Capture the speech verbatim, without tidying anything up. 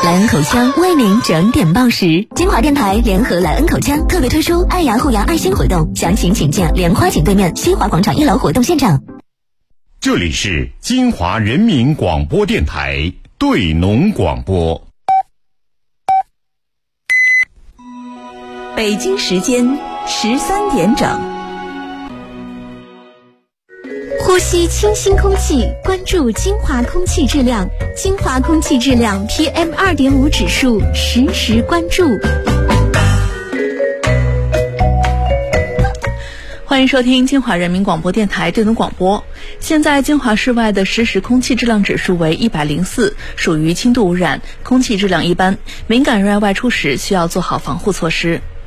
莱恩口腔为您整点报时。金华电台联合莱恩口腔特别推出爱牙护牙爱心活动，详情请见莲花井对面新华广场一楼活动现场。 这里是金华人民广播电台对农广播。 北京时间十三点整。 呼吸清新空气，关注金华空气质量。金华空气质量 P M 二点五 指数实时关注。 欢迎收听金华人民广播电台对农广播。现在金华市外的实时空气质量指数为一百零四，属于轻度污染，空气质量一般。敏感人员外出时需要做好防护措施。